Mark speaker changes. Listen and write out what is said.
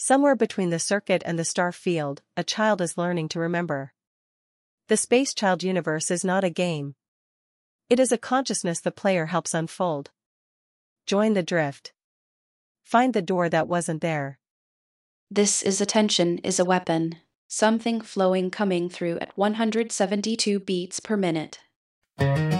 Speaker 1: Somewhere between the circuit and the star field, a child is learning to remember. The Space Child universe is not a game. It is a consciousness the player helps unfold. Join the drift. Find the door that wasn't there.
Speaker 2: This is attention is a weapon. Something flowing coming through at 172 beats per minute.